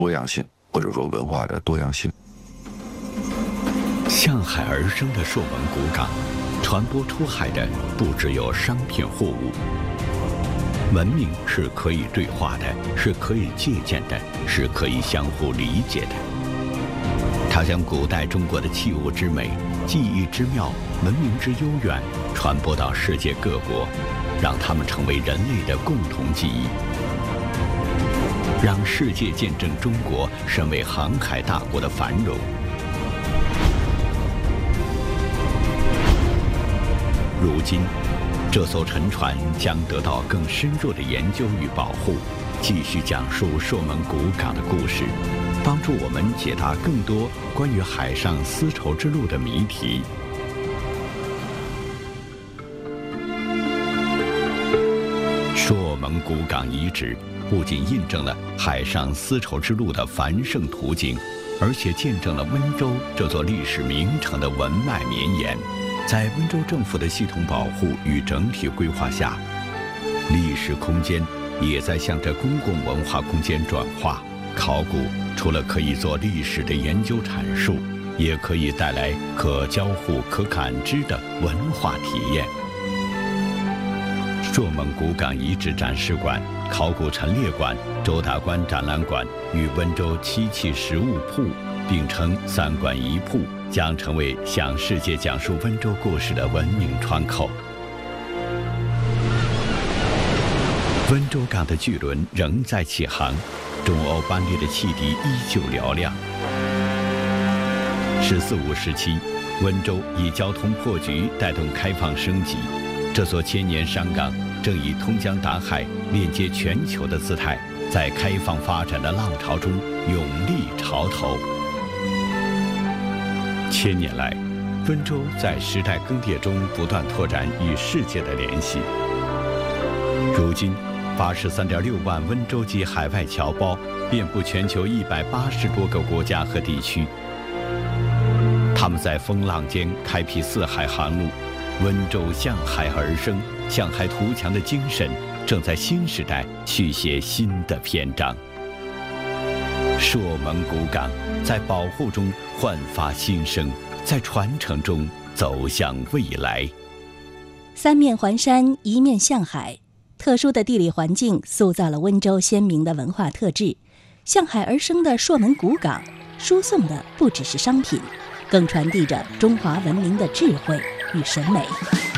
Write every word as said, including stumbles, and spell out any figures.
多样性，或者说文化的多样性。 向海而生的朔蒙古港，传播出海的不只有商品货物，文明是可以对话的，是可以借鉴的，是可以相互理解的。它将古代中国的器物之美、技艺之妙、文明之悠远传播到世界各国，让它们成为人类的共同记忆，让世界见证中国身为航海大国的繁荣。如今，这艘沉船将得到更深入的研究与保护，继续讲述朔蒙古港的故事，帮助我们解答更多关于海上丝绸之路的谜题。朔蒙古港遗址不仅印证了海上丝绸之路的繁盛途径，而且见证了温州这座历史名城的文脉绵延。在温州政府的系统保护与整体规划下，历史空间也在向着公共文化空间转化。考古除了可以做历史的研究阐述，也可以带来可交互、可感知的文化体验。朔蒙古港遗址展示馆、考古陈列馆、周大观展览馆与温州漆器实物铺并称三馆一铺，将成为向世界讲述温州故事的文明窗口。温州港的巨轮仍在起航，中欧班列的汽笛依旧嘹亮。十四五时期，温州以交通破局带动开放升级，这座千年商港正以通江达海、链接全球的姿态，在开放发展的浪潮中勇立潮头。千年来，温州在时代更迭中不断拓展与世界的联系。如今，八十三点六万温州籍海外侨胞遍布全球一百八十多个国家和地区。他们在风浪间开辟四海航路，温州向海而生，向海图强的精神正在新时代续写新的篇章。朔蒙古港在保护中焕发新生，在传承中走向未来。 三面环山，一面向海，特殊的地理环境塑造了温州鲜明的文化特质。向海而生的朔蒙古港，输送的不只是商品，更传递着中华文明的智慧与审美。